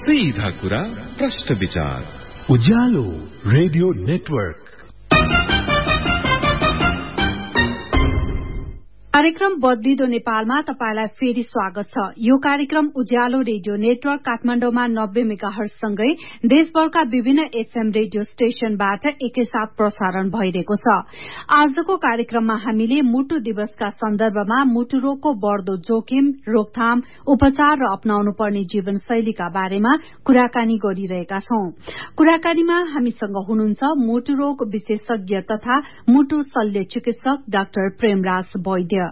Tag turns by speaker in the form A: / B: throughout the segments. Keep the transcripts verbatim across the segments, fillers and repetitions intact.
A: सीधा कुरा प्रश्न विचार
B: उज्यालो रेडियो नेटवर्क।
C: कार्यक्रम बदलिदो नेपालमा तपाईलाई फेरि स्वागत छ। यो कार्यक्रम उज्यालो रेडियो नेटवर्क काठमाडौँमा नब्बे मेगाहर्ज सँगै देशभरका विभिन्न एफएम रेडियो स्टेशनबाट एकैसाथ प्रसारण भइरहेको छ। आजको कार्यक्रममा हामीले मुटु दिवसका सन्दर्भमा मुटु रोगको बढ़दो जोखिम, रोकथाम, उपचार र अपनाउनु पर्ने जीवनशैलीका बारेमा कुराकानी गरिरहेका छौं। कुराकानीमा हामीसँग हुनुहुन्छ मुटु रोग विशेषज्ञ तथा मुटु शल्य चिकित्सक डाक्टर प्रेमराज वैद्य।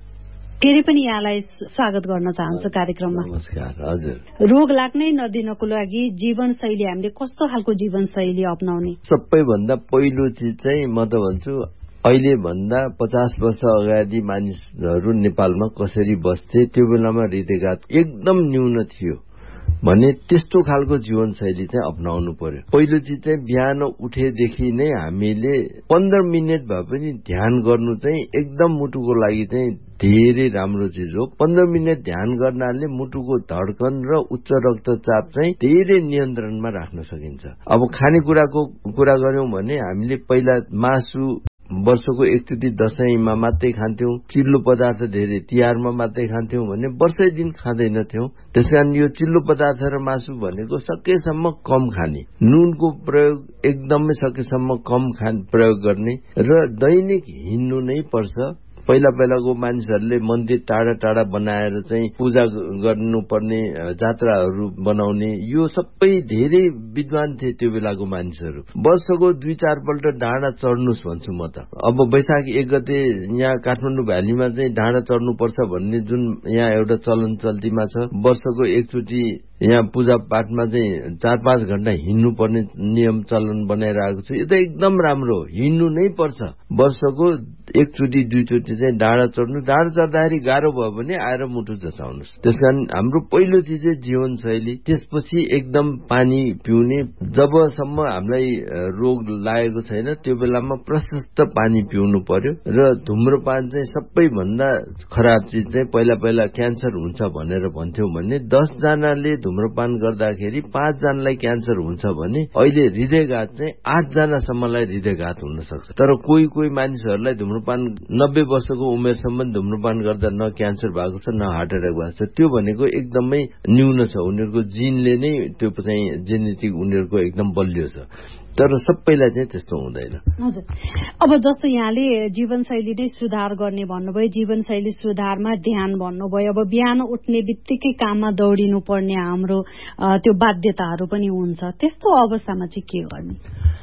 C: फेरि पनि यहाँलाई स्वागत गर्न चाहन्छु कार्यक्रममा।
D: नमस्कार। हजुर,
C: रोग लाग्नै नदिनको लागि जीवनशैली हामीले कस्तो खालको जीवनशैली अपनाउने?
D: सबैभन्दा पहिलो चिज चाहिँ म त भन्छु अहिले भन्दा पचास वर्ष अगाडि मानिसहरू नेपालमा कसरी बस्थे, त्यो बेलामा हृदयघात एकदम न्यून थियो भने त्यस्तो खालको जीवनशैली चाहिँ अपनाउनु पर्यो। पहिलो चिज चाहिँ बिहान उठेदेखि नै हामीले पन्ध्र मिनट भए पनि ध्यान गर्नु चाहिँ एकदम मुटुको लागि चाहिँ धेरै राम्रो चिज हो। पन्ध्र मिनट ध्यान गर्नाले मुटुको धड्कन र उच्च रक्तचाप चाहिँ धेरै नियन्त्रणमा राख्न सकिन्छ। अब खानेकुराको कुरा गर्यौं भने हामीले पहिला मासु वर्षको एकचोटि दशैंमा मात्रै खान्थ्यौं, चिल्लो पदार्थ धेरै तिहारमा मात्रै खान्थ्यौं भने वर्षै दिन खाँदैनथ्यौं। त्यसकारण यो चिल्लो पदार्थ र मासु भनेको सकेसम्म कम खाने, नुनको प्रयोग एकदमै सकेसम्म कम खान प्रयोग गर्ने र दैनिक हिँड्नु नै पर्छ। पहिला पहिलाको मानिसहरूले मन्दिर टाढा टाढा बनाएर चाहिँ पूजा गर्नुपर्ने, जात्राहरू बनाउने, यो सबै धेरै विद्वान थिए त्यो बेलाको मानिसहरू। वर्षको दुई चार पल्ट डाँडा चढ्नुस् भन्छु म त। अब वैशाख एक गते यहाँ काठमाडौँ भ्यालीमा चाहिँ डाँडा चढ्नुपर्छ भन्ने जुन यहाँ एउटा चलन चल्तीमा छ, वर्षको एकचोटि यहाँ पूजा पाठमा चाहिँ चार पाँच घण्टा हिँड्नु पर्ने नियम चलन बनाइरहेको छु। यो त एकदम राम्रो हो, हिँड्नु नै पर्छ। वर्षको एकचोटि दुईचोटि चाहिँ डाँडा चढ्नु, डाँडा चढ्दाखेरि गाह्रो भयो भने आएर मुटु जचाउनुहोस्। त्यसकारण हाम्रो पहिलो चिज चाहिँ जीवनशैली, त्यसपछि एकदम पानी पिउने। जबसम्म हामीलाई रोग लागेको छैन त्यो बेलामा प्रशस्त पानी पिउनु पर्यो। र धुम्रपान चाहिँ सबैभन्दा खराब चिज चाहिँ पहिला पहिला क्यान्सर हुन्छ भनेर भन्थ्यौं भने दस जनाले धुम्रपान गर्दाखेरि पाँच जनालाई क्यान्सर हुन्छ भने अहिले हृदयघात चाहिँ आठ जनासम्मलाई हृदयघात हुन सक्छ। तर कोही कोही मानिसहरूलाई धुम्रपान नब्बे वर्षको उमेरसम्म धुम्रपान गर्दा न क्यान्सर भएको छ न हार्ट एट्याक भएको छ। त्यो भनेको एकदमै न्यून छ, उनीहरूको जिनले नै त्यो चाहिँ जेनेटिक उनीहरूको एकदम बलियो छ। तर सबैलाई चाहिँ त्यस्तो हुँदैन।
C: हजुर, अब जस्तो यहाँले जीवनशैली नै सुधार गर्ने भन्नुभयो, जीवनशैली सुधारमा ध्यान भन्नुभयो। अब बिहान उठ्ने बित्तिकै काममा दौडिनु पर्ने हाम्रो त्यो बाध्यताहरू पनि हुन्छ, त्यस्तो अवस्थामा चाहिँ के गर्ने?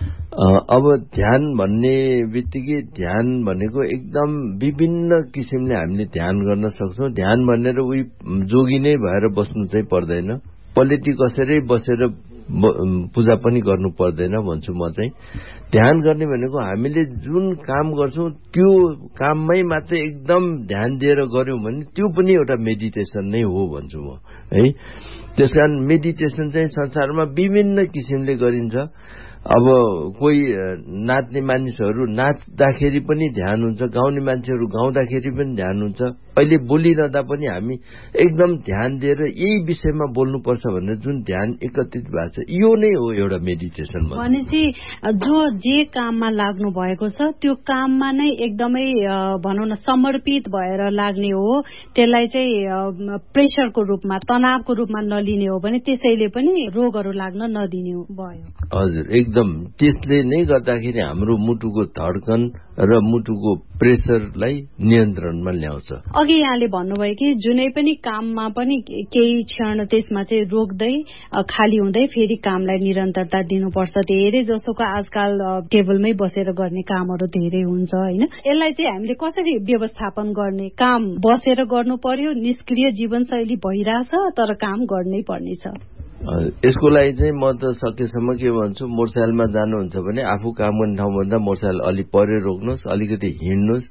D: अब ध्यान भन्ने बित्तिकै ध्यान भनेको एकदम विभिन्न किसिमले हामीले ध्यान गर्न सक्छौं। ध्यान भनेर उही जोगी नै भएर बस्नु चाहिँ पर्दैन, पलेटी कसरी बसेर पूजा पनि गर्नु पर्दैन भन्छु म चाहिँ। ध्यान गर्ने भनेको हामीले जुन काम गर्छौं त्यो काममै मात्रै एकदम ध्यान दिएर गर्यौं भने त्यो पनि एउटा मेडिटेसन नै हो भन्छु म है। त्यसकारण मेडिटेसन चाहिँ संसारमा विभिन्न किसिमले गरिन्छ। अब कोही नाच्ने मानिसहरू नाच्दाखेरि पनि ध्यान हुन्छ, गाउने मान्छेहरू गाउँदाखेरि पनि ध्यान हुन्छ। अहिले बोलिरहँदा पनि हामी एकदम ध्यान दिएर यही विषयमा बोल्नुपर्छ भनेर जुन ध्यान एकत्रित भएको छ, यो नै हो एउटा मेडिटेसन।
C: भनेपछि जो जे काममा लाग्नु भएको छ त्यो काममा नै एकदमै भनौँ न समर्पित भएर लाग्ने हो, त्यसलाई चाहिँ प्रेसरको रूपमा, तनावको रूपमा नलिने हो भने त्यसैले पनि रोगहरू लाग्न नदिने भयो।
D: हजुर, एकदम त्यसले नै गर्दाखेरि हाम्रो मुटुको धड्कन र मुटुको प्रेसरलाई नियन्त्रणमा ल्याउँछ।
C: अघि यहाँले भन्नुभयो कि जुनै पनि काममा पनि केही क्षण त्यसमा चाहिँ रोक्दै खाली हुँदै फेरि कामलाई निरन्तरता दिनुपर्छ। धेरै जसोको आजकल टेबलमै बसेर गर्ने कामहरू धेरै हुन्छ होइन, यसलाई चाहिँ हामीले कसरी व्यवस्थापन गर्ने? काम बसेर गर्नु पर्यो, निष्क्रिय जीवनशैली भइरहेछ तर काम गर्नै पर्नेछ।
D: यसको लागि चाहिँ म त सकेसम्म के भन्छु, मोटरसाइकलमा जानुहुन्छ भने आफू काम गर्ने ठाउँभन्दा मोटरसाइकल अलि परे रोक्नुहोस्, अलिकति हिँड्नुहोस्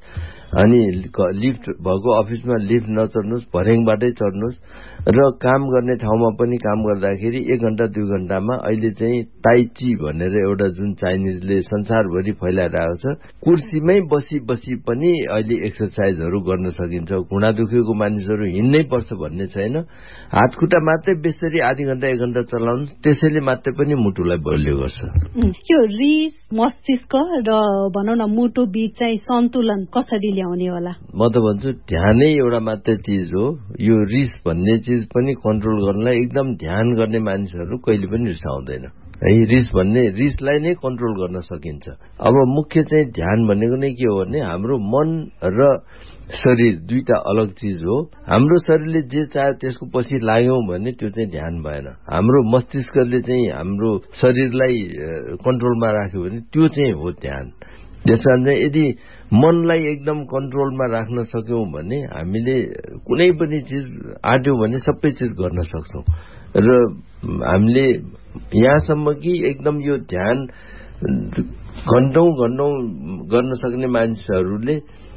D: अनि लिफ्ट भएको अफिसमा लिफ्ट नचढ्नुहोस्, भर्याङबाटै चढ्नुहोस् र काम गर्ने ठाउँमा पनि काम गर्दाखेरि एक घण्टा दुई घण्टामा अहिले चाहिँ ताइची भनेर एउटा जुन चाइनिजले संसारभरि फैलाइरहेको छ, कुर्सीमै बसी बसी पनि अहिले एक्सर्साइजहरू गर्न सकिन्छ। घुँडा दुखेको मानिसहरू हिँड्नै पर्छ भन्ने छैन, हातखुट्टा मात्रै बेसरी आधी घण्टा एक घण्टा चलाउनु, त्यसैले मात्रै पनि मुटुलाई बलियो गर्छ।
C: यो रिस, मस्तिष्क र भनौँ न मुटु बीच चाहिँ सन्तुलन कसरी ल्याउने होला?
D: म त भन्छु ध्यानै एउटा मात्रै चिज हो। यो रिस भन्ने चिज पनि कन्ट्रोल गर्नलाई एकदम ध्यान गर्ने मानिसहरू कहिले पनि रिसाउँदैन है। रिस भन्ने रिसलाई नै कन्ट्रोल गर्न सकिन्छ। अब मुख्य चाहिँ ध्यान भनेको नै के हो भने हाम्रो मन र शरीर दुईटा अलग चिज हो। हाम्रो शरीरले जे चाह्यो त्यसको पछि लाग्यौं भने त्यो चाहिँ ध्यान भएन। हाम्रो मस्तिष्कले चाहिँ हाम्रो शरीरलाई कन्ट्रोलमा राख्यो भने त्यो चाहिँ हो ध्यान। त्यसकारण चाहिँ यदि मनलाई एकदम कन्ट्रोलमा राख्न सक्यौं भने हामीले कुनै पनि चिज आँट्यौं भने सबै चिज गर्न सक्छौं। र हामीले यहाँसम्म कि एकदम यो ध्यान घण्टौं घण्टौं गर्न सक्ने मानिसहरूले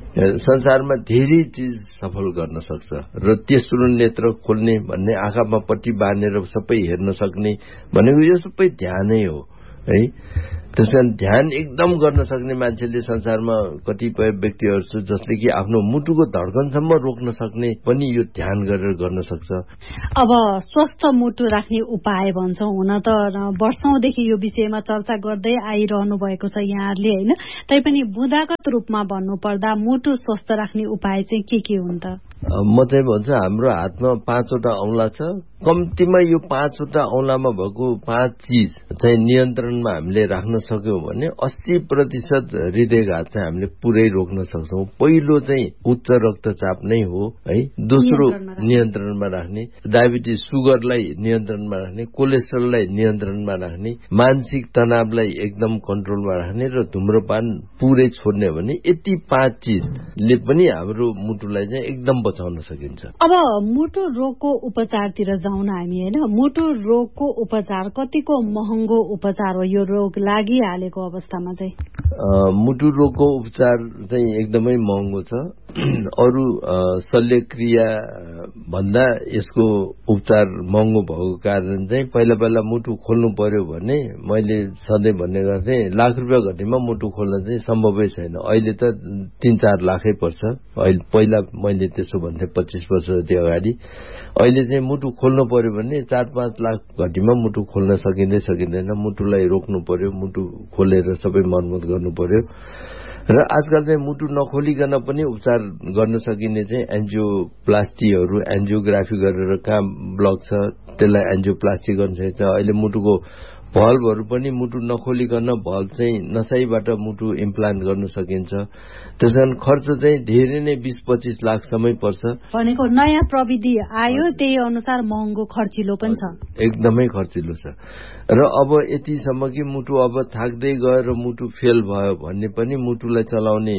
D: संसारमा धेरै चिज सफल गर्न सक्छ। र तेस्रो नेत्र खोल्ने भन्ने, आँखामा पट्टी बाँधेर सबै हेर्न सक्ने भनेको यो सबै ध्यानै हो है। त्यसकारण ध्यान एकदम गर्न सक्ने मान्छेले संसारमा कतिपय व्यक्तिहरू छ जसले कि आफ्नो मुटुको धड्कनसम्म रोक्न सक्ने पनि यो ध्यान गरेर गर्न सक्छ।
C: अब स्वस्थ मुटु राख्ने उपाय भन्छौं, हुन त वर्षौंदेखि यो विषयमा चर्चा गर्दै आइरहनु भएको छ यहाँहरूले होइन, तैपनि बुँदागत रूपमा भन्नुपर्दा मुटु स्वस्थ राख्ने उपाय चाहिँ के के हुन् त?
D: म चाहिँ भन्छु हाम्रो हातमा पाँचवटा औंला छ। कम्तीमा यो पाँचवटा औंलामा भएको पाँच चिज चाहिँ नियन्त्रणमा हामीले राख्न सक्यौं भने अस्सी प्रतिशत हृदयघात चाहिँ हामीले पुरै रोक्न सक्छौं। पहिलो चाहिँ उच्च रक्तचाप नै हो है। दोस्रो नियन्त्रणमा राख्ने, डायबिटिज सुगरलाई नियन्त्रणमा राख्ने, कोलेस्ट्रोललाई नियन्त्रणमा राख्ने, मानसिक तनावलाई एकदम कन्ट्रोलमा राख्ने र धुम्रपान पुरै छोड्ने भने यति पाँच चिजले पनि हाम्रो मुटुलाई चाहिँ एकदम बचाउन सकिन्छ।
C: अब मुटु रोगको उपचारतिर जाउँ न हामी होइन। मुटु रोगको उपचार कतिको महँगो उपचार हो यो रोग लागिहालेको अवस्थामा चाहिँ?
D: मुटु रोगको उपचार चाहिँ एकदमै महँगो छ। अरू शल्यक्रिया भन्दा यसको उपचार महँगो भएको कारण चाहिँ पहिला पहिला मुटु खोल्नु पर्यो भने मैले सधैँ भन्ने गर्थेँ लाख रुपियाँ घटीमा मुटु खोल्न चाहिँ सम्भवै छैन। अहिले त तीन चार लाखै पर्छ। अहिले पहिला मैले त्यसो भन्थेँ पच्चीस वर्ष जति अगाडि। अहिले चाहिँ मुटु खोल्नु पर्यो भने चार पाँच लाख घटीमा मुटु खोल्न सकिँदै सकिँदैन। मुटुलाई रोक्नु पर्यो, मुटु खोलेर सबै मर्मत गर्नु पर्यो। र आजकल चाहिँ मुटु नखोलिकन पनि उपचार गर्न सकिने चाहिँ एन्जियोप्लास्टीहरू, एन्जियोग्राफी गरेर कहाँ ब्लक छ त्यसलाई एन्जियोप्लास्टी गर्न सकिन्छ। अहिले मुटुको भल्भहरू पनि मुटु नखोलिकन भल्भ चाहिँ नसाईबाट मुटु इम्प्लान्ट गर्न सकिन्छ। त्यसकारण खर्च चाहिँ धेरै नै बीस पच्चीस लाखसम्मै पर्छ।
C: भनेको नयाँ प्रविधि आयो त्यही अनुसार महँगो खर्चिलो पनि छ। एकदमै
D: खर्चिलो छ। र अब यतिसम्म कि मुटु अब थाक्दै गयो र मुटु फेल भयो भन्ने पनि मुटुलाई चलाउने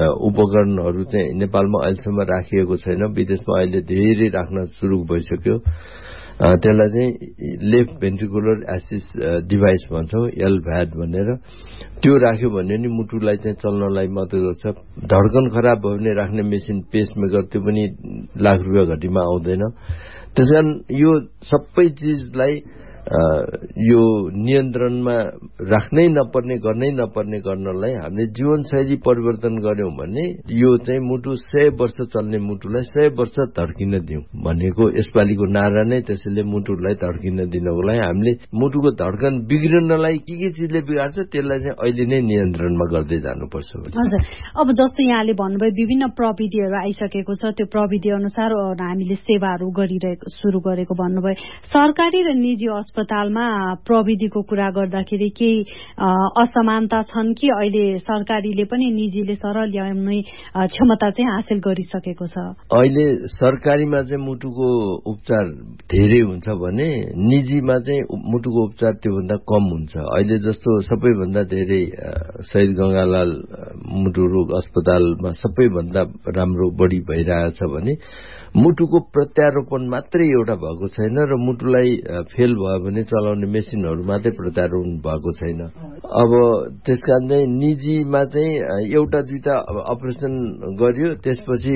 D: उपकरणहरू चाहिँ नेपालमा अहिलेसम्म राखिएको छैन। विदेशमा अहिले धेरै राख्न सुरु भइसक्यो। त्यसलाई चाहिँ लेफ्ट भेन्ट्रिकुलर एसिस्ट डिभाइस भन्छौँ, एलभ्याड भनेर। त्यो राख्यो भने नि मुटुलाई चाहिँ चल्नलाई मद्दत गर्छ। धड्कन खराब भयो भने राख्ने मेसिन पेसमेकर त्यो पनि लाख रुपियाँ घटीमा आउँदैन। त्यसकारण यो सबै चिजलाई यो नियन्त्रणमा राख्नै नपर्ने, गर्नै नपर्ने गर्नलाई हामीले जीवनशैली परिवर्तन गर्यौं भने यो चाहिँ मुटु सय वर्ष चल्ने मुटुलाई सय वर्ष धड्किन दिउँ भनेको यसपालिको नारा नै त्यसैले मुटुलाई धड्किन दिनको लागि हामीले मुटुको धड्कन बिग्रिनलाई के के चिजले बिगार्छ त्यसलाई चाहिँ अहिले नै नियन्त्रणमा गर्दै जानुपर्छ।
C: हजुर, अब जस्तो यहाँले भन्नुभयो विभिन्न प्रविधिहरू आइसकेको छ, त्यो प्रविधि अनुसार हामीले सेवाहरू गरिरहेको सुरु गरेको भन्नुभयो। सरकारी र निजी अस्पतालमा प्रविधिको कुरा गर्दाखेरि केही असमानता छन् कि अहिले सरकारीले पनि निजीले सरल ल्याउने क्षमता चाहिँ हासिल गरिसकेको छ?
D: अहिले सरकारीमा चाहिँ मुटुको उपचार धेरै हुन्छ भने निजीमा चाहिँ मुटुको उपचार त्योभन्दा कम हुन्छ। अहिले जस्तो सबैभन्दा धेरै शहीद गंगालाल मुटु रोग अस्पतालमा सबैभन्दा राम्रो बढी भइरहेछ भने मुटुको प्रत्यारोपण मात्रै एउटा भएको छैन र मुटुलाई फेल भयो भने चलाउने मेसिनहरू मात्रै प्रत्यारोपण भएको छैन। अब त्यसकारण चाहिँ निजीमा चाहिँ एउटा दुईटा अपरेसन गर्यो, त्यसपछि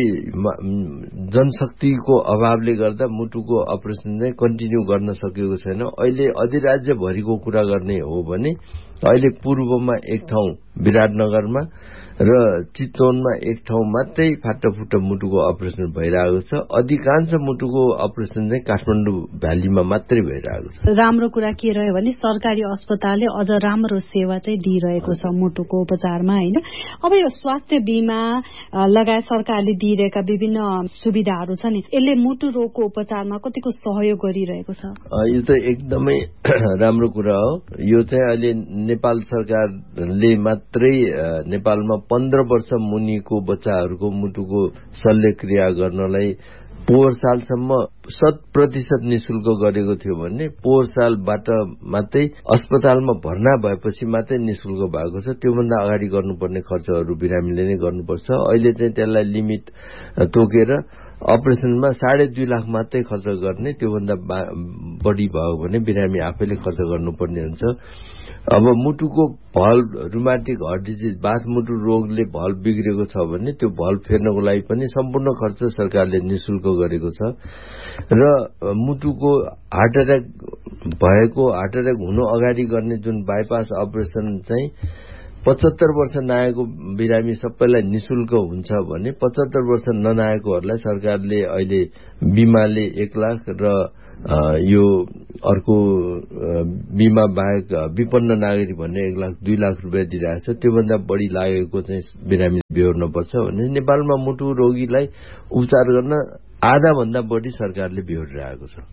D: जनशक्तिको अभावले गर्दा मुटुको अपरेसन चाहिँ कन्टिन्यू गर्न सकेको छैन। अहिले अधिराज्यभरिको कुरा गर्ने हो भने अहिले पूर्वमा एक ठाउँ विराटनगरमा र चितवनमा एक ठाउँ मात्रै फाटाफुट्ट मुटुको अपरेसन भइरहेको छ। अधिकांश मुटुको अपरेसन चाहिँ काठमाडौँ भ्यालीमा मात्रै भइरहेको छ।
C: राम्रो कुरा के रह्यो भने सरकारी अस्पतालले अझ राम्रो सेवा चाहिँ दिइरहेको छ मुटुको उपचारमा, होइन? अब यो स्वास्थ्य बीमा लगायत सरकारले दिइरहेका विभिन्न सुविधाहरू छ नि, यसले मुटु रोगको उपचारमा कतिको सहयोग गरिरहेको छ?
D: यो त एकदमै राम्रो कुरा हो। यो चाहिँ अहिले नेपाल सरकारले मात्रै नेपालमा पन्ध्र वर्ष मुनिको बच्चाहरूको मुटुको शल्यक्रिया गर्नलाई पोहोर सालसम्म शत प्रतिशत निशुल्क गरेको थियो भने पोहोर सालबाट मात्रै अस्पतालमा भर्ना भएपछि मात्रै निशुल्क भएको छ। त्योभन्दा अगाडि गर्नुपर्ने खर्चहरू बिरामीले नै गर्नुपर्छ। अहिले चाहिँ त्यसलाई लिमिट तोकेर अपरेसनमा साढे दुई लाख मात्रै खर्च गर्ने, त्योभन्दा बढी भयो भने बिरामी आफैले खर्च गर्नुपर्ने हुन्छ। अब मुटुको भल्भ, रुमाटिक हार्ट डिजिज, बाथमुटु रोगले भल्भ बिग्रेको छ भने त्यो भल्भ फेर्नको लागि पनि सम्पूर्ण खर्च सरकारले निशुल्क गरेको छ। र मुटुको हार्ट एट्याक भएको, हार्ट एट्याक हुनु अगाडि गर्ने जुन बाइपास अपरेसन चाहिँ पचहत्तर वर्ष नआएको बिरामी सबैलाई निशुल्क हुन्छ भने पचहत्तर वर्ष नआएकोहरूलाई सरकारले अहिले बिमाले एक लाख र यो अर्को बिमा बाहेक विपन्न नागरिक भन्ने एक लाख दुई लाख रुपियाँ दिइरहेको छ। त्योभन्दा बढी लागेको चाहिँ बिरामी बेहोर्नुपर्छ भने नेपालमा मुटु रोगीलाई उपचार गर्न आधा भन्दा बढी सरकारले बेहोरिरहेको छ।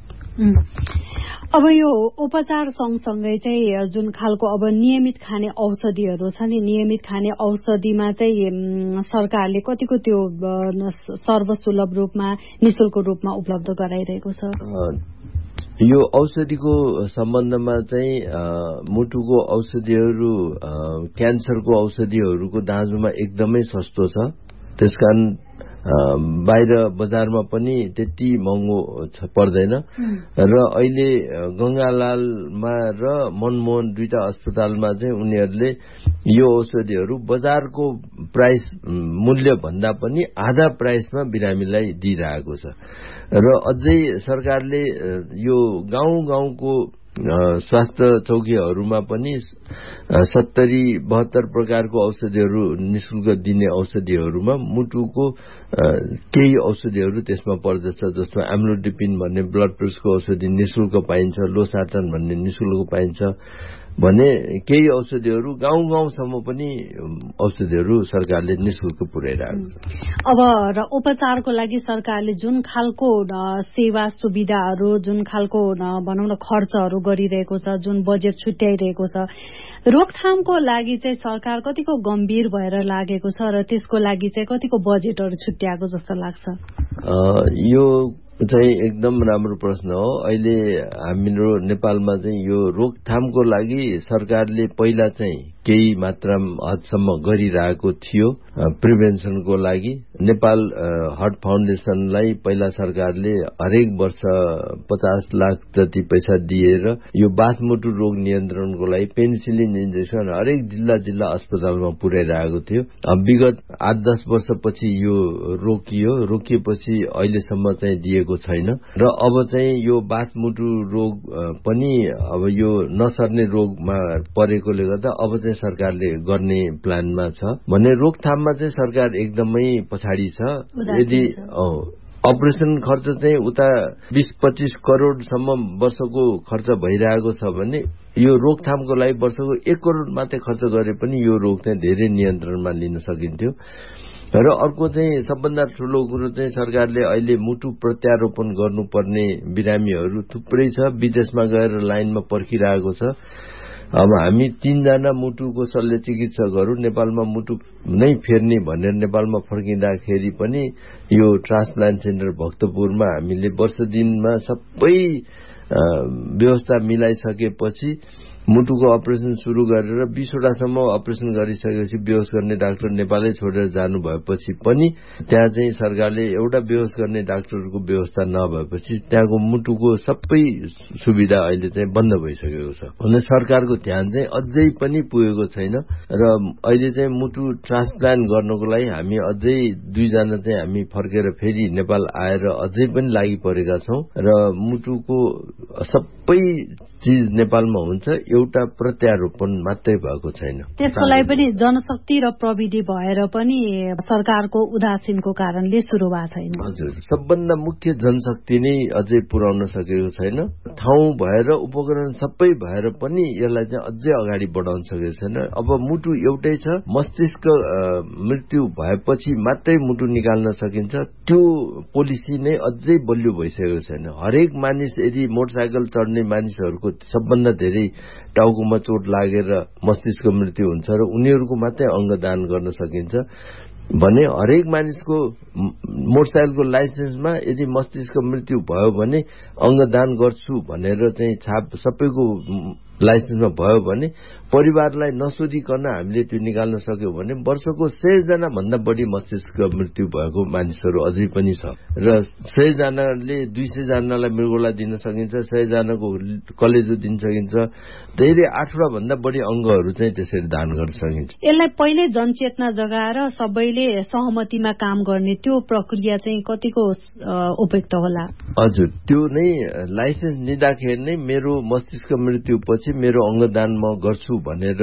C: अब यो उपचार सँगसँगै चाहिँ जुन खालको अब नियमित खाने औषधिहरू छ नि, नियमित खाने औषधिमा चाहिँ सरकारले कतिको त्यो सर्वसुलभ रूपमा निशुल्क रूपमा उपलब्ध गराइरहेको छ?
D: यो औषधिको सम्बन्धमा चाहिँ मुटुको औषधिहरू, क्यान्सरको औषधिहरूको दाँजोमा एकदमै सस्तो छ। त्यसकारण बाहिर बजारमा पनि त्यति महँगो पर्दैन। र अहिले गंगालालमा र मनमोहन दुईटा अस्पतालमा चाहिँ उनीहरूले यो औषधिहरू बजारको प्राइस मूल्य भन्दा पनि आधा प्राइसमा बिरामीलाई दिइरहेको छ। र अझै सरकारले यो गाउँ गाउँको स्वास्थ्य चौकीहरूमा पनि सत्तरी बहत्तर प्रकारको औषधिहरू निशुल्क दिने औषधिहरूमा मुटुको केही औषधिहरू त्यसमा पर्दछ। जस्तो एम्लोडिपिन भन्ने ब्लड प्रेसरको औषधि निशुल्क पाइन्छ, लोसार्टन भन्ने निशुल्क पाइन्छ भने केही औषधिहरू गाउँ गाउँसम्म पनि औषधिहरू सरकारले निशुल्क पुर्याइरहेको छ।
C: अब र उपचारको लागि सरकारले जुन खालको सेवा सुविधाहरू, जुन खालको भनौँ न खर्चहरू गरिरहेको छ, जुन बजेट छुट्याइरहेको छ, रोकथामको लागि चाहिँ सरकार कतिको गम्भीर भएर लागेको छ र त्यसको लागि चाहिँ कतिको बजेटहरू छुट्याएको जस्तो लाग्छ?
D: यो चाहिँ एकदम राम्रो प्रश्न हो। अहिले हाम्रो नेपालमा चाहिँ यो रोकथामको लागि सरकारले पहिला चाहिँ केही मात्रामा हदसम्म गरिरहेको थियो प्रिभेन्सनको लागि। नेपाल हार्ट फाउन्डेसनलाई पहिला सरकारले हरेक वर्ष पचास लाख जति पैसा दिएर यो बाथमुटु रोग नियन्त्रणको लागि पेनिसिलिन इन्जेक्सन हरेक जिल्ला जिल्ला अस्पतालमा पुर्याइरहेको थियो। विगत आठ दस वर्षपछि यो रोकियो। रोकिएपछि अहिलेसम्म चाहिँ दिएको छैन। र अब चाहिँ यो बाथमुटु रोग पनि अब यो नसर्ने रोगमा परेकोले गर्दा अब चाहिँ सरकारले गर्ने प्लानमा छ भने रोकथाममा चाहिँ सरकार एकदमै पछाडि छ। यदि अपरेसन खर्च चाहिँ उता बीस पच्चीस करोडसम्म वर्षको खर्च भइरहेको छ भने यो रोकथामको लागि वर्षको एक करोड मात्रै खर्च गरे पनि यो रोग चाहिँ धेरै नियन्त्रणमा लिन सकिन्थ्यो। र अर्को चाहिँ सबभन्दा ठूलो कुरो चाहिँ सरकारले अहिले मुटु प्रत्यारोपण गर्नुपर्ने बिरामीहरू थुप्रै छ, विदेशमा गएर लाइनमा पर्खिरहेको छ। अब हामी तीनजना मुटुको शल्य चिकित्सकहरू नेपालमा मुटु नै फेर्ने भनेर नेपालमा फर्किँदाखेरि पनि यो ट्रान्सप्लान्ट सेन्टर भक्तपुरमा हामीले वर्ष दिनमा सबै व्यवस्था मिलाइसकेपछि मुटुको अपरेसन सुरु गरेर बीसवटासम्म अपरेसन गरिसकेपछि बेहोस गर्ने डाक्टर नेपालै छोडेर जानु भएपछि पनि त्यहाँ चाहिँ सरकारले एउटा बेहोस गर्ने डाक्टरको व्यवस्था नभएपछि त्यहाँको मुटुको सबै सुविधा अहिले चाहिँ बन्द भइसकेको छ। भने सरकारको ध्यान चाहिँ अझै पनि पुगेको छैन र अहिले चाहिँ मुटु ट्रान्सप्लान्ट गर्नको लागि हामी अझै दुईजना चाहिँ हामी फर्केर फेरि नेपाल आएर अझै पनि लागि परेका छौं र मुटुको सबै चीज नेपालमा हुन्छ, एउटा प्रत्यारोपण मात्रै भएको छैन।
C: त्यसको लागि पनि जनशक्ति र प्रविधि भएर पनि सरकारको उदासीनको कारणले सुरु भएको छैन।
D: हजुर, सबभन्दा मुख्य जनशक्ति नै अझै पुर्याउन सकेको छैन। ठाउँ भएर उपकरण सबै भएर पनि यसलाई चाहिँ अझै अगाडि बढाउन सकेको छैन। अब मुटु एउटै छ, मस्तिष्क मृत्यु भएपछि मात्रै मुटु निकाल्न सकिन्छ, त्यो पोलिसी नै अझै बलियो भइसकेको छैन। हरेक मानिस यदि मोटरसाइकल चढ्ने मानिसहरूको सबभन्दा धेरै टाउकोमा चोट लागेर मस्तिष्क मृत्यु हुन्छ र उनीहरूको मात्रै अंगदान गर्न सकिन्छ भने हरेक मानिसको मोटरसाइकलको लाइसेन्समा यदि मस्तिष्क मृत्यु भयो भने अंगदान गर्छु भनेर चाहिँ छाप सबैको लाइसेन्समा भयो भने परिवारलाई नसोधिकन हामीले त्यो निकाल्न सक्यौं भने वर्षको सय जना भन्दा बढी मस्तिष्क मृत्यु भएको मानिसहरू अझै पनि छ र सय जनाले दुई सय जनालाई मृगौला दिन सकिन्छ, सय जनाको कलेजो दिन सकिन्छ, धेरै आठवटा भन्दा बढी अंगहरू चाहिँ त्यसरी दान गर्न सकिन्छ।
C: यसलाई पहिले जनचेतना जगाएर सबैले सहमतिमा काम गर्ने त्यो प्रक्रिया चाहिँ कतिको उपयुक्त होला?
D: हजुर, त्यो नै लाइसेन्स लिँदाखेरि नै मेरो मस्तिष्क मृत्यु पछि मेरो अंगदान म गर्छु भनेर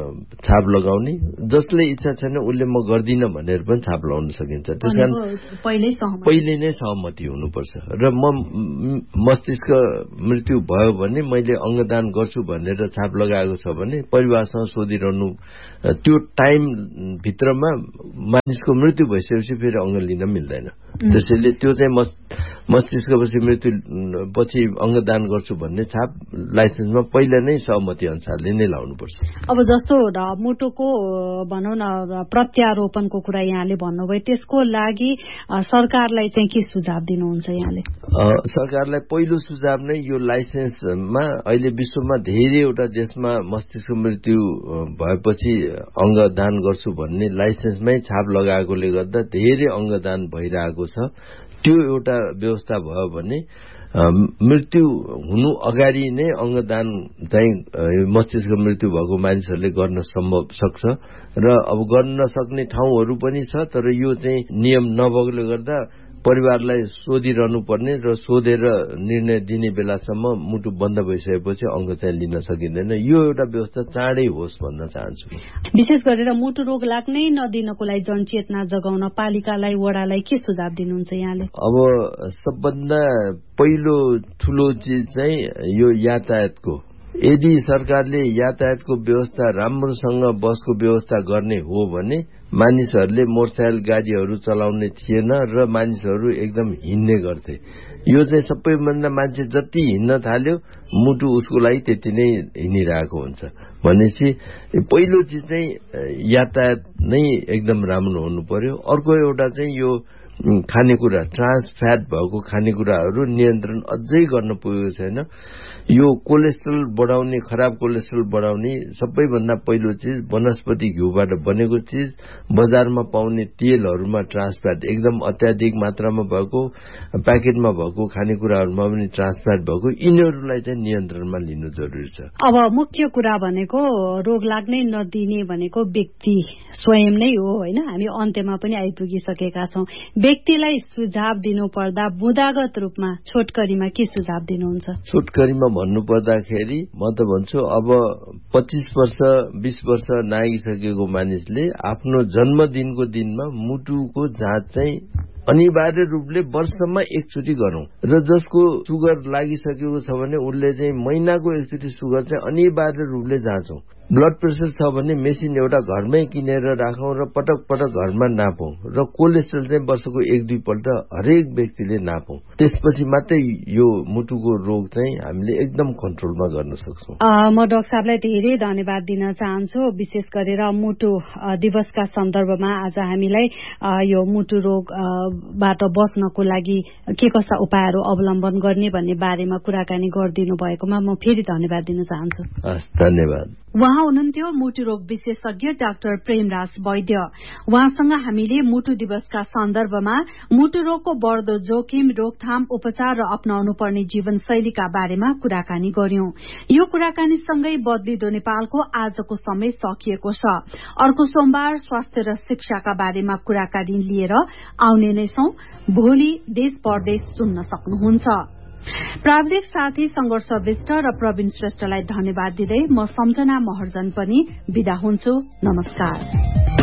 D: छाप लगाउने, जसले इच्छा छैन उसले म गर्दिन भनेर पनि छाप लगाउन सकिन्छ। त्यसकारण पहिले नै सहमति हुनुपर्छ र म मस्तिष्क मृत्यु भयो भने मैले अंगदान गर्छु भनेर छाप लगाएको छ भने परिवारसँग सोधिरहनु, त्यो टाइम भित्रमा मानिसको मृत्यु भइसकेपछि फेरि अंग लिन मिल्दैन। त्यसैले त्यो चाहिँ मस्तिष्कपछि मृत्यु पछि अंगदान गर्छु भन्ने छाप लाइसेन्समा पहिला नै सहमति अनुसारले नै लाउनुपर्छ।
C: अब जस्तो मुटुको भनौं न प्रत्यारोपणको कुरा यहाँले भन्नुभयो, त्यसको लागि सरकारलाई चाहिँ के सुझाव दिनुहुन्छ यहाँले?
D: सरकारलाई पहिलो सुझाव नै यो लाइसेन्समा अहिले विश्वमा धेरैवटा देशमा मस्तिष्क मृत्यु भएपछि अंगदान गर्छु भन्ने लाइसेन्समै छाप लगाएकोले गर्दा धेरै अंगदान भइरहेको छ। त्यो एउटा व्यवस्था भयो भने मृत्यु हुनु अगाडि नै अंगदान चाहिँ मस्तिष्क मृत्यु भएको मानिसहरूले गर्न सम्भव सक्छ र अब गर्न नसक्ने ठाउँहरू पनि छ, तर यो चाहिँ नियम नभएकोले गर्दा परिवारलाई सोधिरहनु पर्ने र सोधेर निर्णय दिने बेलासम्म मुटु बन्द भइसकेपछि अंग चाहिँ लिन सकिँदैन। यो एउटा व्यवस्था चाँडै होस् भन्न चाहन्छु।
C: विशेष गरेर मुटु रोग लाग्नै नदिनको लागि जनचेतना जगाउन पालिकालाई, वडालाई के सुझाव दिनुहुन्छ यहाँले?
D: अब सबभन्दा पहिलो ठूलो चीज चाहिँ यो यातायातको, यदि सरकारले यातायातको व्यवस्था राम्रोसँग बसको व्यवस्था गर्ने हो भने मानिसहरूले मोटरसाइकल गाडीहरू चलाउने थिएन र मानिसहरू एकदम हिँड्ने गर्थे। यो चाहिँ सबैभन्दा मान्छे जति हिँड्न थाल्यो मुटु उसको लागि त्यति नै हिँडिरहेको हुन्छ। भनेपछि पहिलो चिज चाहिँ यातायात नै एकदम राम्रो हुनु पर्यो। अर्को एउटा चाहिँ यो खानेकुरा, ट्रान्स फ्याट भएको खानेकुराहरू नियन्त्रण अझै गर्न पुगेको छैन। यो कोलेस्ट्रोल बढाउने, खराब कोलेस्ट्रोल बढाउने सबैभन्दा पहिलो चिज वनस्पति घिउबाट बनेको चिज, बजारमा पाउने तेलहरूमा ट्रान्स फ्याट एकदम अत्याधिक मात्रामा भएको, प्याकेटमा भएको खानेकुराहरूमा पनि ट्रान्स फ्याट भएको, यिनीहरूलाई चाहिँ नियन्त्रणमा लिनु जरुरी छ।
C: अब मुख्य कुरा भनेको रोग लाग्नै नदिने भनेको व्यक्ति स्वयं नै हो होइन? हामी अन्त्यमा पनि आइपुगिसकेका छौं। व्यक्तिलाई सुझाव दिनु पर्दा बुदागत रूपमा छोटकरीमा के सुझाव दिनुहुन्छ?
D: छोटकरीमा भन्नु पर्दाखेरि म त भन्छु अब पच्चीस वर्ष बीस वर्ष नागिसकेको मानिसले आफ्नो जन्मदिनको दिनमा मुटुको जाँच चाहिँ अनिवार्य रूपले वर्षमा एकचोटि गरौं र जसको सुगर लागिसकेको छ भने उसले चाहिँ महिनाको एकचोटि सुगर चाहिँ अनिवार्य रूपले जाँचौं। ब्लड प्रेसर छ भने मेसिन एउटा घरमै किनेर राखौं र पटक पटक घरमा नापौं र कोलेस्ट्रोल चाहिँ वर्षको एक दुई पल्ट हरेक व्यक्तिले नापौं। त्यसपछि मात्रै यो मुटुको रोग चाहिँ हामीले एकदम कन्ट्रोलमा गर्न सक्छौं।
C: म डाक्टर साहबलाई धेरै धन्यवाद दिन चाहन्छु। विशेष गरेर मुटु दिवसका सन्दर्भमा आज हामीलाई यो मुटु रोगबाट बच्नको लागि के कस्ता उपायहरू अवलम्बन गर्ने भन्ने बारेमा कुराकानी गरिदिनु भएकोमा म फेरि धन्यवाद दिन चाहन्छु।
D: हस्, धन्यवाद।
C: उहाँ हुनुहुन्थ्यो मुटुरोग विशेषज्ञ डाक्टर प्रेमराज वैद्य। उहाँसँग हामीले मुटु दिवसका सन्दर्भमा मुटु रोगको बढ्दो जोखिम, रोकथाम, उपचार र अपनाउनु पर्ने जीवनशैलीका बारेमा कुराकानी गर्यौं। यो कुराकानीसँगै बदलिदो नेपालको आजको समय सकिएको छ। अर्को सोमबार स्वास्थ्य र शिक्षाका बारेमा कुराकानी लिएर आउने नै छौं। भोलि देश परदेश सुन्न सक्नुहुन्छ। प्राविधिक साथी संघर्ष विष्ट र प्रवीण श्रेष्ठलाई धन्यवाद दिँदै म सम्झना महर्जन पनि बिदा हुन्छु। नमस्कार।